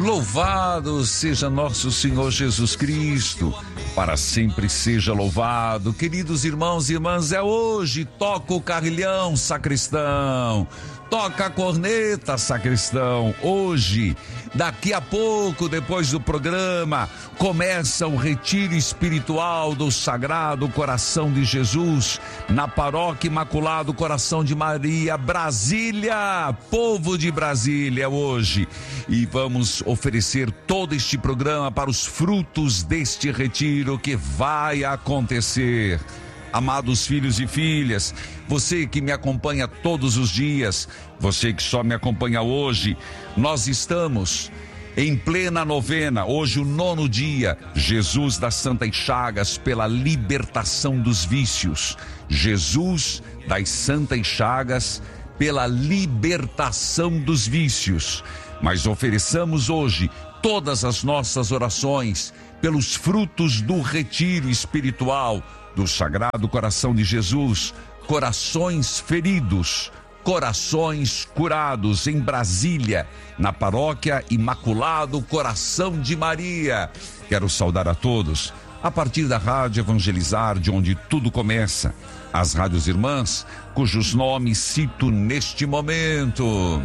Louvado seja nosso Senhor Jesus Cristo, para sempre seja louvado. Queridos irmãos e irmãs, é hoje, toca o carrilhão, sacristão. Toca a corneta, sacristão. Hoje, daqui a pouco, depois do programa, começa o retiro espiritual do Sagrado Coração de Jesus, na Paróquia Imaculado Coração de Maria, Brasília, povo de Brasília, hoje. E vamos oferecer todo este programa para os frutos deste retiro que vai acontecer. Amados filhos e filhas, você que me acompanha todos os dias, você que só me acompanha hoje, nós estamos em plena novena, hoje o 9º dia, Jesus das Santas Chagas pela libertação dos vícios. Jesus das Santas Chagas pela libertação dos vícios. Mas ofereçamos hoje todas as nossas orações pelos frutos do retiro espiritual do Sagrado Coração de Jesus, corações feridos, corações curados em Brasília, na Paróquia Imaculado Coração de Maria. Quero saudar a todos, a partir da Rádio Evangelizar, de onde tudo começa, as rádios irmãs, cujos nomes cito neste momento.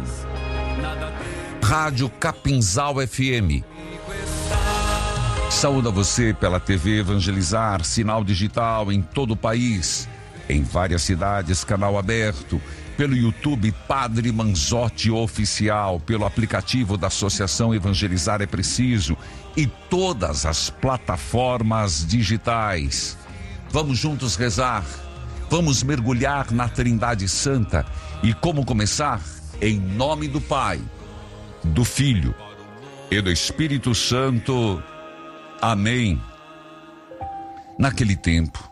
Rádio Capinzal FM. Saúdo a você pela TV Evangelizar, sinal digital em todo o país, em várias cidades, canal aberto, pelo YouTube Padre Manzotti Oficial, pelo aplicativo da Associação Evangelizar é Preciso e todas as plataformas digitais. Vamos juntos rezar, vamos mergulhar na Trindade Santa. E como começar? Em nome do Pai, do Filho e do Espírito Santo. Amém. Naquele tempo,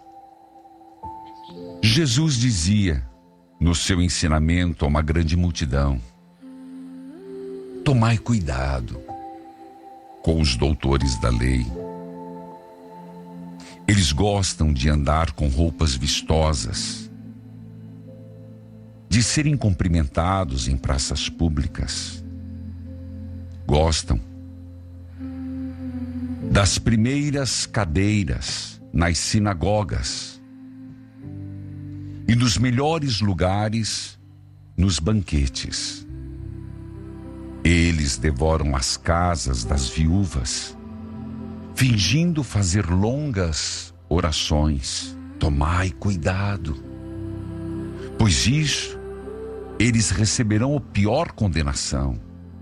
Jesus dizia no seu ensinamento a uma grande multidão: tomai cuidado com os doutores da lei. Eles gostam de andar com roupas vistosas, de serem cumprimentados em praças públicas. Gostam das primeiras cadeiras nas sinagogas e dos melhores lugares nos banquetes. Eles devoram as casas das viúvas, fingindo fazer longas orações. Tomai cuidado, pois isso eles receberão a pior condenação.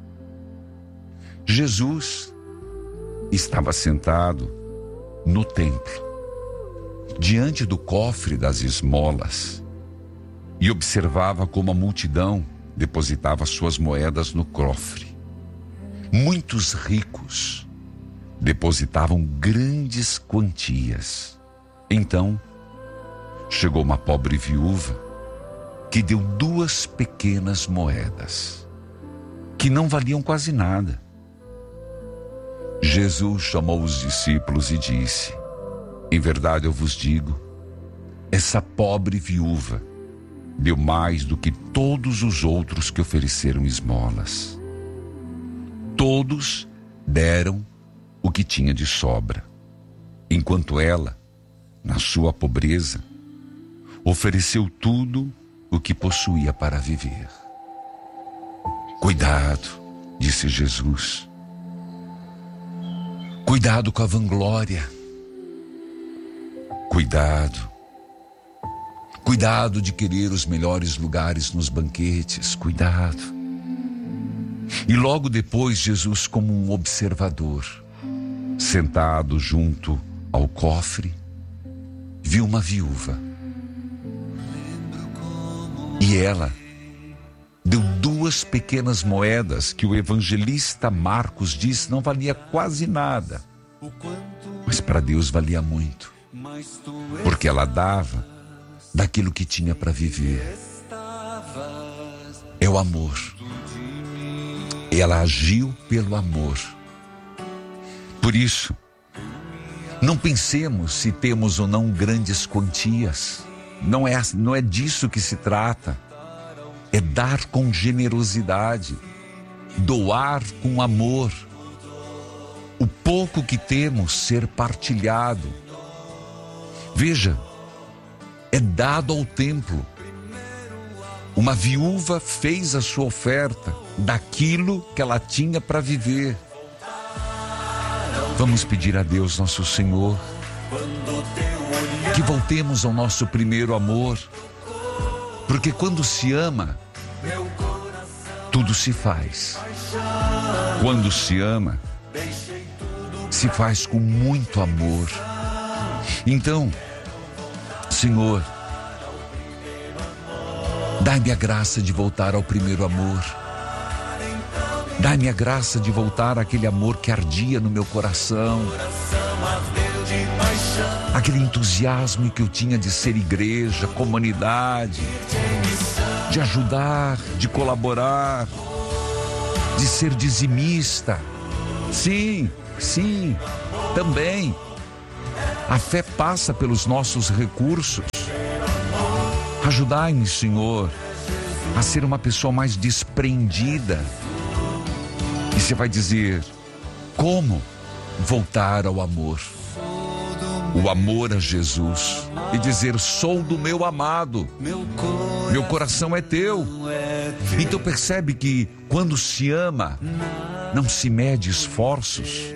Jesus estava sentado no templo, diante do cofre das esmolas, e observava como a multidão depositava suas moedas no cofre. Muitos ricos depositavam grandes quantias. Então, chegou uma pobre viúva que deu 2 pequenas moedas, que não valiam quase nada. Jesus chamou os discípulos e disse: em verdade eu vos digo, essa pobre viúva deu mais do que todos os outros que ofereceram esmolas. Todos deram o que tinha de sobra, enquanto ela, na sua pobreza, ofereceu tudo o que possuía para viver. Cuidado, disse Jesus. Cuidado com a vanglória. Cuidado. Cuidado de querer os melhores lugares nos banquetes. Cuidado. E logo depois, Jesus, como um observador, sentado junto ao cofre, viu uma viúva. E ela deu 2 pequenas moedas que o evangelista Marcos diz não valia quase nada, mas para Deus valia muito, porque ela dava daquilo que tinha para viver. É o amor. Ela agiu pelo amor. Por isso, não pensemos se temos ou não grandes quantias. Não é disso que se trata. É dar com generosidade, doar com amor, o pouco que temos ser partilhado. Veja, é dado ao templo. Uma viúva fez a sua oferta daquilo que ela tinha para viver. Vamos pedir a Deus, nosso Senhor, que voltemos ao nosso primeiro amor, porque quando se ama, tudo se faz. Quando se ama, se faz com muito amor. Então, Senhor, dai-me a graça de voltar ao primeiro amor. Dai-me a graça de voltar àquele amor que ardia no meu coração. Aquele entusiasmo que eu tinha de ser igreja, comunidade, de ajudar, de colaborar, de ser dizimista. Sim, também. A fé passa pelos nossos recursos. Ajudai-me, Senhor, a ser uma pessoa mais desprendida. E você vai dizer, como voltar ao amor? O amor a Jesus. E dizer, sou do meu amado. Meu coração é teu. Então percebe que quando se ama, não se mede esforços.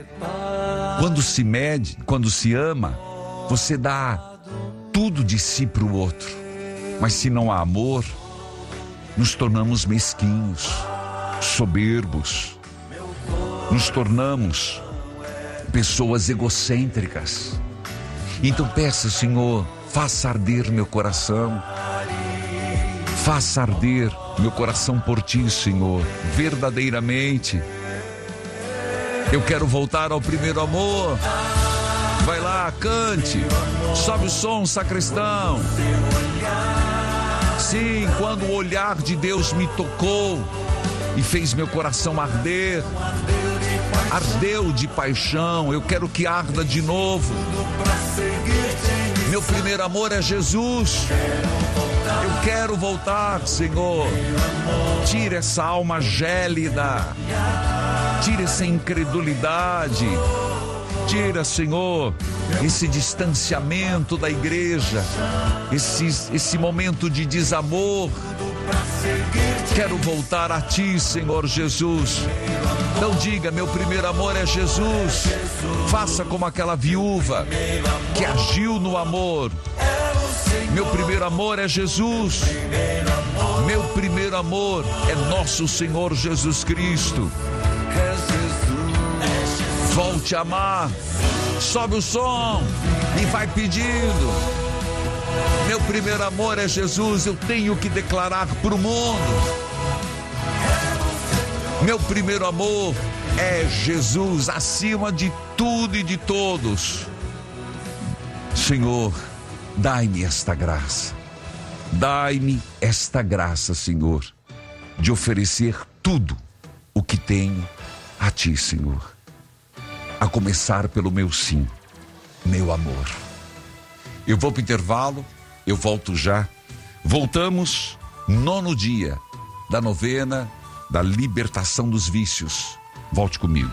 Quando se ama, você dá tudo de si para o outro. Mas se não há amor, nos tornamos mesquinhos, soberbos. Nos tornamos pessoas egocêntricas. Então peça, Senhor, faça arder meu coração. Faça arder meu coração por Ti, Senhor, verdadeiramente. Eu quero voltar ao primeiro amor. Vai lá, cante. Sobe o som, sacristão. Sim, quando o olhar de Deus me tocou e fez meu coração arder, ardeu de paixão. Eu quero que arda de novo. Meu primeiro amor é Jesus. Eu quero voltar, Senhor. Tira essa alma gélida. Tira essa incredulidade. Tira, Senhor, esse distanciamento da igreja, esse momento de desamor. Quero voltar a Ti, Senhor Jesus. Não diga, meu primeiro amor é Jesus. Faça como aquela viúva que agiu no amor. Meu primeiro amor é Jesus. Meu primeiro amor é nosso Senhor Jesus Cristo. Volte a amar. Sobe o som e vai pedindo. Meu primeiro amor é Jesus. Eu tenho que declarar para o mundo. Meu primeiro amor é Jesus, acima de tudo e de todos. Senhor, dai-me esta graça. Dai-me esta graça, Senhor, de oferecer tudo o que tenho a Ti, Senhor. A começar pelo meu sim, meu amor. Eu vou para o intervalo, eu volto já. Voltamos, 9º dia da novena da libertação dos vícios. Volte comigo.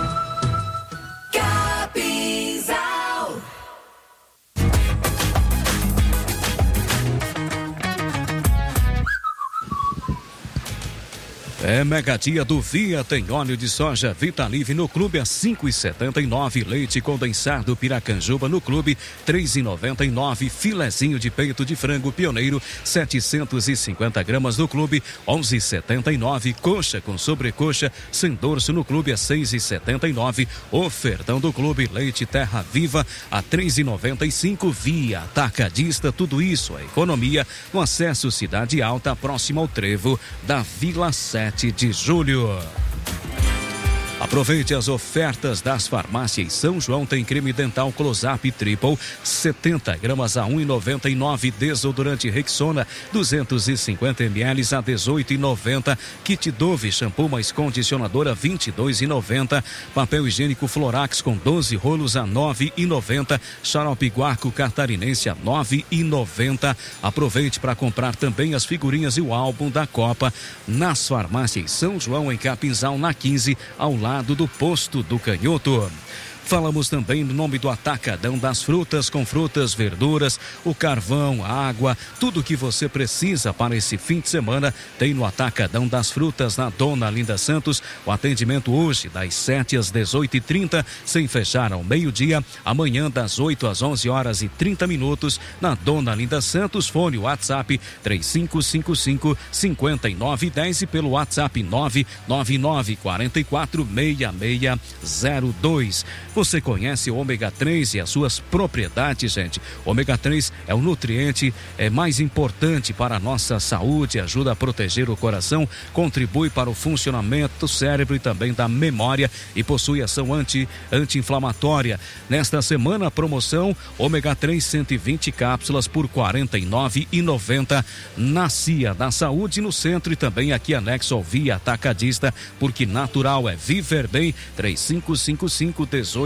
É mega dia do Via, tem óleo de soja Vitalive no clube a 5,79, leite condensado Piracanjuba no clube 3,99, filezinho de peito de frango Pioneiro 750 gramas no clube 11,79, coxa com sobrecoxa sem dorso no clube a 6,79, ofertão do clube leite Terra Viva a 3,95, Via Atacadista, tudo isso é economia com acesso Cidade Alta, próximo ao trevo da Vila 7 de Julho. Aproveite as ofertas das farmácias São João. Tem creme dental Close-Up Triple 70 gramas a 1,99, desodorante Rexona 250 ml a 18,90, kit Dove shampoo mais condicionador a 22,90, papel higiênico Florax com 12 rolos a 9,90, xarope Guarco Catarinense a 9,90. Aproveite para comprar também as figurinhas e o álbum da Copa nas farmácias São João, em Capinzal, na 15, ao lado lado do Posto do Canhoto. Falamos também no nome do Atacadão das Frutas, com frutas, verduras, o carvão, a água, tudo o que você precisa para esse fim de semana tem no Atacadão das Frutas, na Dona Linda Santos. O atendimento hoje das 7 às 18h30, sem fechar ao meio-dia. Amanhã das 8 às 11h30 na Dona Linda Santos. Fone WhatsApp 3555-5910 e pelo WhatsApp 999446602. Você conhece o ômega 3 e as suas propriedades, gente? O ômega 3 é o nutriente mais importante para a nossa saúde, ajuda a proteger o coração, contribui para o funcionamento do cérebro e também da memória e possui ação anti-inflamatória. Nesta semana, a promoção ômega 3 120 cápsulas por R$ 49,90 na CIA da Saúde no centro e também aqui anexo ao Via Atacadista, porque natural é viver bem. 3555-1806.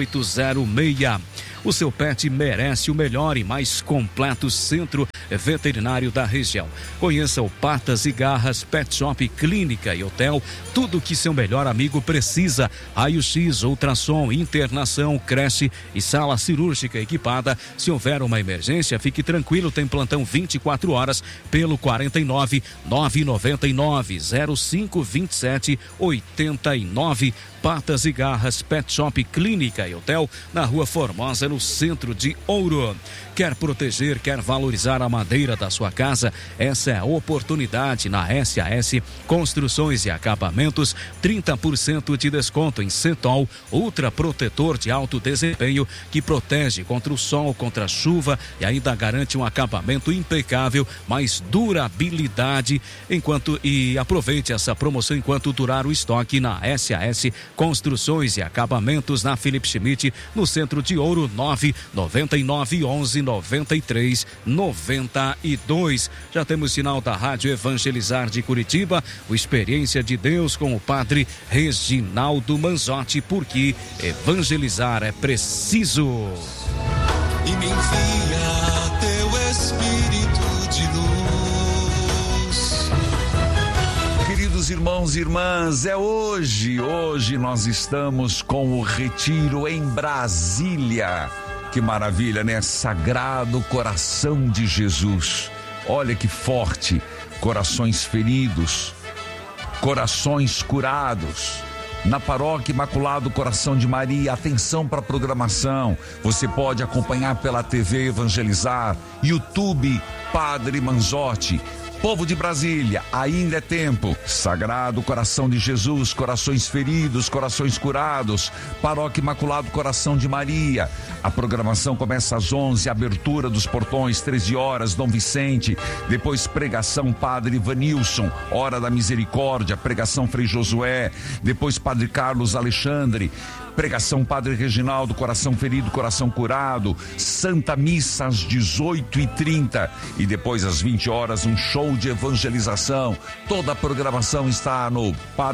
O seu pet merece o melhor e mais completo centro veterinário da região. Conheça o Patas e Garras Pet Shop, Clínica e Hotel. Tudo que seu melhor amigo precisa. Raio-X, ultrassom, internação, creche e sala cirúrgica equipada. Se houver uma emergência, fique tranquilo, tem plantão 24 horas pelo 49 999 05 27 89. Patas e Garras Pet Shop, Clínica e Hotel, na Rua Formosa, no centro de Ouro. Quer proteger, quer valorizar a madeira da sua casa? Essa é a oportunidade na SAS Construções e Acabamentos. 30% de desconto em Setol, ultra protetor de alto desempenho que protege contra o sol, contra a chuva e ainda garante um acabamento impecável, mais durabilidade. E aproveite essa promoção enquanto durar o estoque na SAS Construções e Acabamentos, na Felipe Schmidt, no centro de Ouro. 999 11 93 92. Já temos sinal da Rádio Evangelizar de Curitiba, o Experiência de Deus com o Padre Reginaldo Manzotti, porque evangelizar é preciso. E me envia teu Espírito de luz. Queridos irmãos e irmãs, é hoje nós estamos com o retiro em Brasília. Que maravilha, né? Sagrado Coração de Jesus. Olha que forte. Corações feridos, corações curados. Na Paróquia Imaculado Coração de Maria, atenção para a programação. Você pode acompanhar pela TV Evangelizar, YouTube Padre Manzotti. Povo de Brasília, ainda é tempo. Sagrado Coração de Jesus, corações feridos, corações curados. Paróquia Imaculado Coração de Maria. A programação começa às 11, abertura dos portões, 13 horas, Dom Vicente. Depois pregação Padre Ivanilson, Hora da Misericórdia, pregação Frei Josué. Depois Padre Carlos Alexandre. Pregação Padre Reginaldo, coração ferido, coração curado. Santa Missa às 18h30 e depois às 20 horas um show de evangelização. Toda a programação está no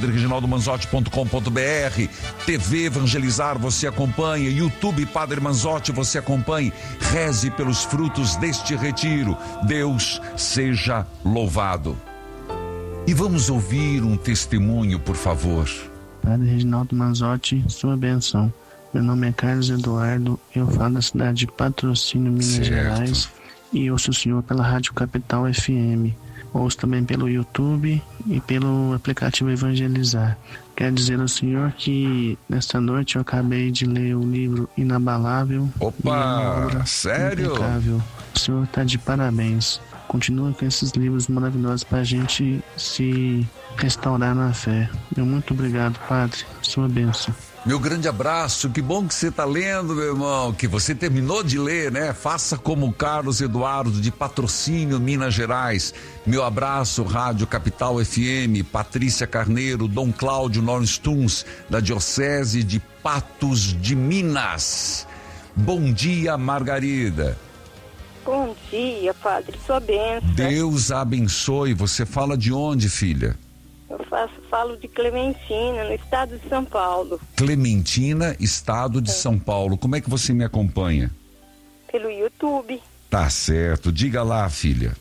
padrereginaldomanzotti.com.br. TV Evangelizar você acompanha, YouTube Padre Manzotti você acompanha. Reze pelos frutos deste retiro. Deus seja louvado. E vamos ouvir um testemunho, por favor. Padre Reginaldo Manzotti, sua benção. Meu nome é Carlos Eduardo, eu falo da cidade de Patrocínio, Minas Gerais, e ouço o senhor pela Rádio Capital FM. Ouço também pelo YouTube e pelo aplicativo Evangelizar. Quero dizer ao senhor que nesta noite eu acabei de ler o livro Inabalável. Opa, sério? Impecável. O senhor está de parabéns. Continua com esses livros maravilhosos para a gente se restaurar na fé. Meu muito obrigado, Padre. Sua bênção. Meu grande abraço, que bom que você está lendo, meu irmão, que você terminou de ler, né? Faça como o Carlos Eduardo, de Patrocínio, Minas Gerais. Meu abraço, Rádio Capital FM, Patrícia Carneiro, Dom Cláudio Norstuns, da Diocese de Patos de Minas. Bom dia, Margarida. Bom dia, Padre, sua bênção. Deus abençoe. Você fala de onde, filha? Eu falo de Clementina, no estado de São Paulo. Clementina, estado de São Paulo. Como é que você me acompanha? Pelo YouTube. Tá certo. Diga lá, filha.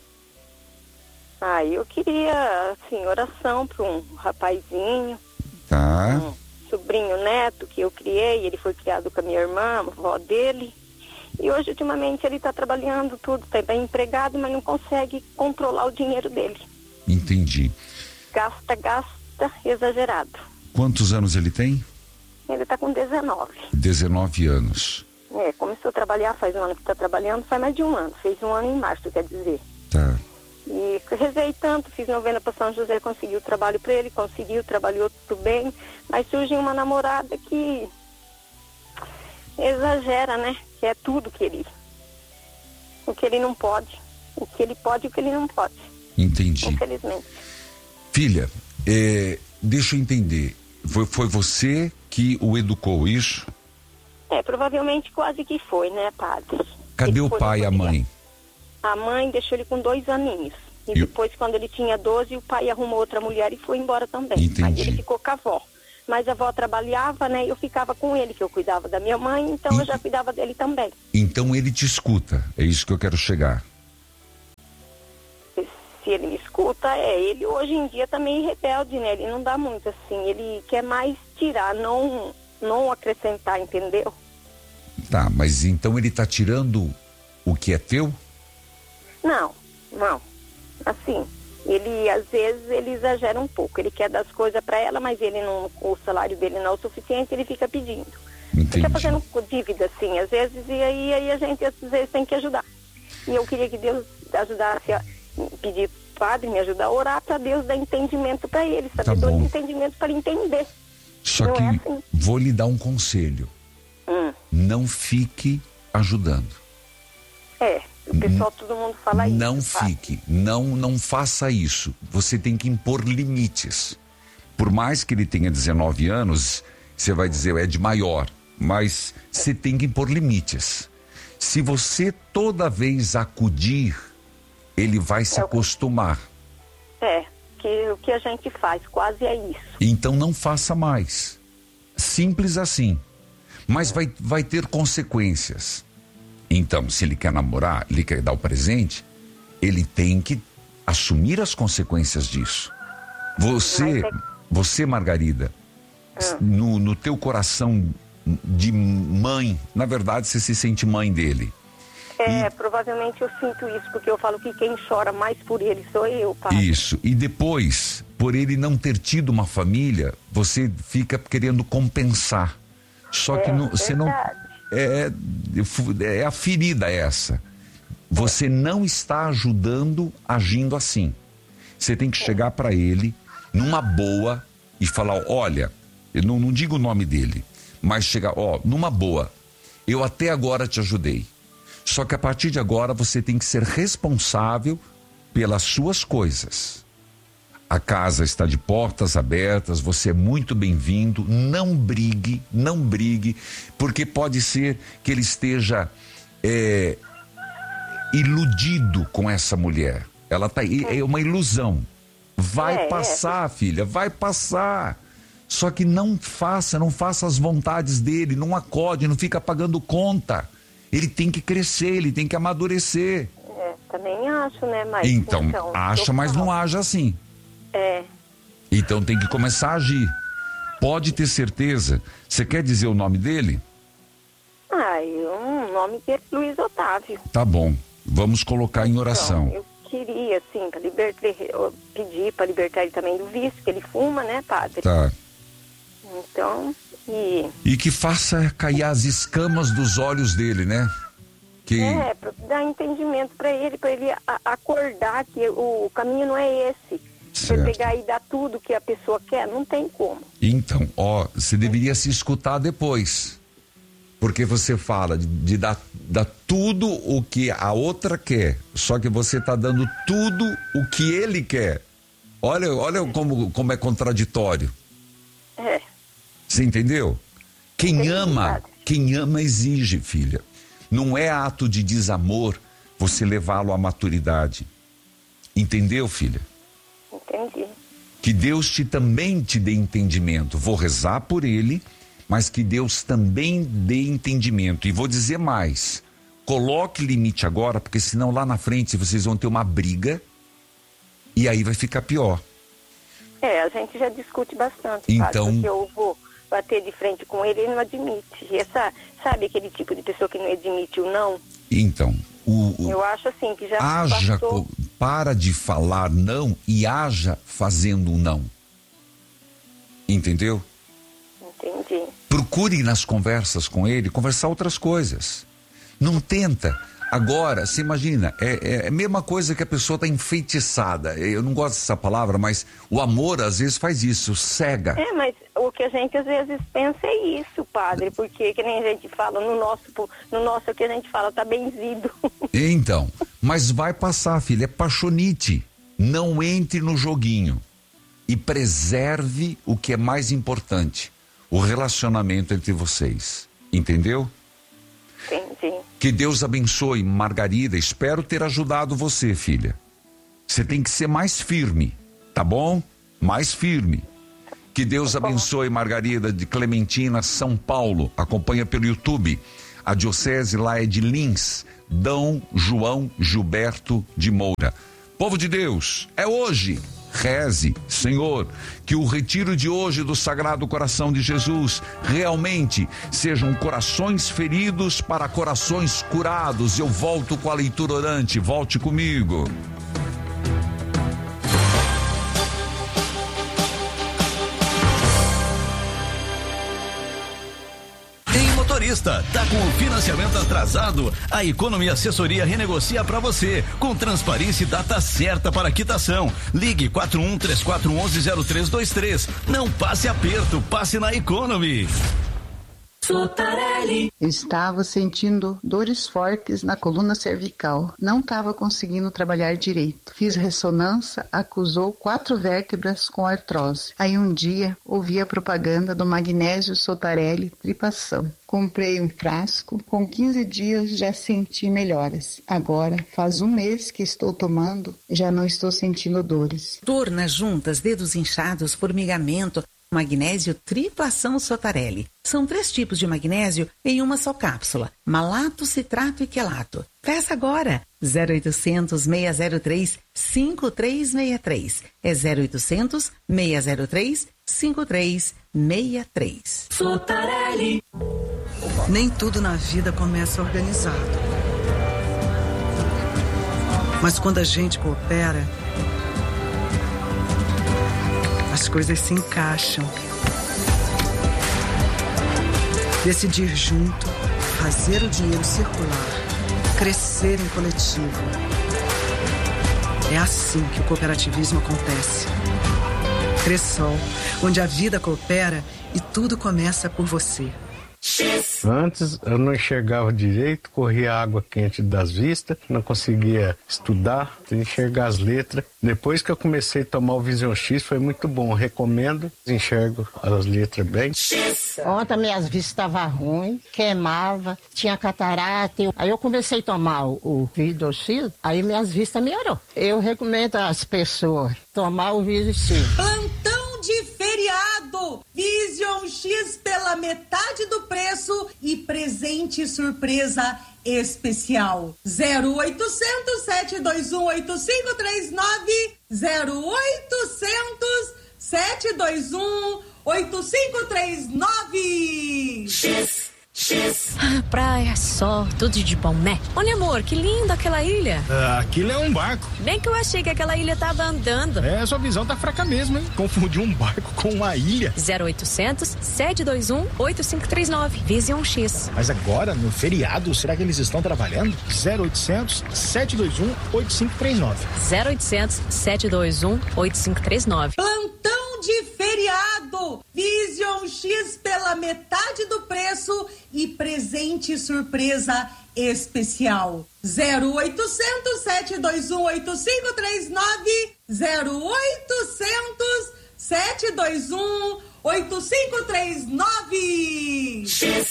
Eu queria, assim, oração para um rapazinho. Tá. Um sobrinho neto que eu criei, ele foi criado com a minha irmã, a avó dele. E hoje, ultimamente, ele está trabalhando tudo, está bem empregado, mas não consegue controlar o dinheiro dele. Entendi. Gasta exagerado. Quantos anos ele tem? Ele está com 19. 19 anos. Começou a trabalhar, faz um ano que está trabalhando, faz mais de um ano. Fez um ano em março, quer dizer. Tá. E rezei tanto, fiz novena para São José, consegui o trabalho para ele, trabalhou tudo bem, mas surgiu uma namorada que exagera, né? Que é tudo que ele... O que ele não pode, o que ele pode e o que ele não pode. Entendi. Infelizmente. Filha, deixa eu entender, foi você que o educou, isso? Provavelmente quase que foi, né, padre? Cadê o pai e a mãe? A mãe deixou ele com 2 aninhos. E depois, quando ele tinha 12, o pai arrumou outra mulher e foi embora também. Entendi. Mas ele ficou com a avó. Mas a avó trabalhava, né? E eu ficava com ele, que eu cuidava da minha mãe, então eu já cuidava dele também. Então ele te escuta, é isso que eu quero chegar. Se ele me escuta, ele hoje em dia também rebelde, né? Ele não dá muito assim, ele quer mais tirar, não acrescentar, entendeu? Tá, mas então ele tá tirando o que é teu? Não. Assim, ele às vezes ele exagera um pouco, ele quer dar as coisas para ela, mas ele não, o salário dele não é o suficiente, ele fica pedindo. Entendi. Fica fazendo dívida, assim, às vezes, e aí a gente às vezes tem que ajudar. E eu queria que Deus ajudasse a pedir padre, me ajudar a orar para Deus dar entendimento para ele, sabedoria e entendimento para ele entender. Só não que assim. Vou lhe dar um conselho. Não fique ajudando. O pessoal, todo mundo fala isso. Não fique, não faça isso. Você tem que impor limites. Por mais que ele tenha 19 anos, você vai dizer, é de maior, mas você tem que impor limites. Se você toda vez acudir, ele vai se acostumar. O que a gente faz, quase é isso. Então não faça mais. Simples assim. Mas vai ter consequências. Então, se ele quer namorar, ele quer dar o presente, tem que assumir as consequências disso. Você, Margarida, no teu coração de mãe, na verdade você se sente mãe dele. Provavelmente eu sinto isso, porque eu falo que quem chora mais por ele sou eu, pai. Isso, e depois, por ele não ter tido uma família, você fica querendo compensar. Só que você não... É a ferida essa. Você não está ajudando agindo assim. Você tem que chegar para ele numa boa e falar, olha, eu não digo o nome dele, mas chegar, numa boa, eu até agora te ajudei. Só que a partir de agora você tem que ser responsável pelas suas coisas. A casa está de portas abertas, você é muito bem-vindo, não brigue, porque pode ser que ele esteja iludido com essa mulher. Ela é uma ilusão. Vai passar, filha, vai passar. Só que não faça as vontades dele, não acode, não fica pagando conta. Ele tem que crescer, ele tem que amadurecer. Também acho, né? Mas, então acha, mas não haja assim. Então tem que começar a agir. Pode ter certeza. Você quer dizer o nome dele? O nome dele é Luiz Otávio. Tá bom, vamos colocar em oração. Eu queria, assim, pedir para libertar ele também do vício, que ele fuma, né, padre? Tá. Então, e que faça cair as escamas dos olhos dele, né? para dar entendimento para ele acordar que o caminho não é esse. Você pegar e dar tudo que a pessoa quer, não tem como. Então, você deveria se escutar depois. Porque você fala de dar tudo o que a outra quer, só que você está dando tudo o que ele quer. Olha como é contraditório. Você entendeu? Quem ama exige, filha. Não é ato de desamor você levá-lo à maturidade. Entendeu, filha? Entendi. Que Deus também te dê entendimento. Vou rezar por ele, mas que Deus também dê entendimento. E vou dizer mais, coloque limite agora, porque senão lá na frente vocês vão ter uma briga e aí vai ficar pior. A gente já discute bastante, então, porque eu vou bater de frente com ele, ele não admite. Sabe aquele tipo de pessoa que não admite o não? Então, eu acho assim que já passou. Para de falar não e haja fazendo um não. Entendeu? Entendi. Procure nas conversas com ele conversar outras coisas. Não tenta. Agora, você imagina, é a mesma coisa que a pessoa está enfeitiçada. Eu não gosto dessa palavra, mas o amor às vezes faz isso, cega. Mas o que a gente às vezes pensa é isso, padre, porque que nem a gente fala, no nosso o que a gente fala tá benzido. Então, mas vai passar, filha, é paixonite. Não entre no joguinho e preserve o que é mais importante, o relacionamento entre vocês, entendeu? Entendi. Que Deus abençoe, Margarida. Espero ter ajudado você, filha. Você tem que ser mais firme, tá bom? Mais firme. Que Deus abençoe, Margarida, de Clementina, São Paulo. Acompanha pelo YouTube. A diocese lá é de Lins, Dom João Gilberto de Moura. Povo de Deus, é hoje. Reze, Senhor, que o retiro de hoje do Sagrado Coração de Jesus realmente sejam corações feridos para corações curados. Eu volto com a leitura orante, volte comigo. Motorista, tá com o financiamento atrasado? A Economia Assessoria renegocia para você, com transparência e data certa para quitação. Ligue 4134110323. Não passe aperto, passe na Economy. Sotarelli. Estava sentindo dores fortes na coluna cervical. Não estava conseguindo trabalhar direito. Fiz ressonância, acusou 4 vértebras com artrose. Aí um dia ouvi a propaganda do magnésio Sotarelli Tripação. Comprei um frasco, com 15 dias já senti melhoras. Agora faz 1 mês que estou tomando, já não estou sentindo dores. Dor nas juntas, dedos inchados, formigamento. Magnésio Triplação Sotarelli. São 3 tipos de magnésio em uma só cápsula. Malato, citrato e quelato. Peça agora. 0800 603 5363. É 0800 603 5363. Sotarelli. Nem tudo na vida começa organizado. Mas quando a gente coopera, as coisas se encaixam. Decidir junto, fazer o dinheiro circular, crescer em coletivo. É assim que o cooperativismo acontece. Cressol, onde a vida coopera e tudo começa por você. Antes eu não enxergava direito, corria água quente das vistas, não conseguia estudar, enxergar as letras. Depois que eu comecei a tomar o Vision X foi muito bom, recomendo, enxergo as letras bem. Ontem minhas vistas estavam ruins, queimava, tinha catarata. Aí eu comecei a tomar o Vision X, aí minhas vistas melhorou. Eu recomendo às pessoas tomar o Vision X. Plantão de feriado, Vision X pela metade do preço e presente surpresa especial. 0800 721 8539, 0800 721 8539. Praia, sol, tudo de bom, né? Olha, amor, que linda aquela ilha. Aquilo é um barco. Bem que eu achei que aquela ilha tava andando. Sua visão tá fraca mesmo, hein? Confundiu um barco com uma ilha. 0800 721 8539. Vision X. Mas agora, no feriado, será que eles estão trabalhando? 0800 721 8539. 0800 721 8539. Plantão de feriado, Vision X pela metade do preço e presente surpresa especial. 0800 721 8539, 0800 721 8539.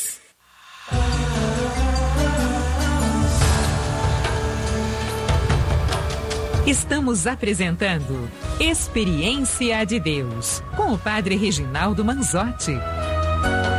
Estamos apresentando Experiência de Deus, com o Padre Reginaldo Manzotti.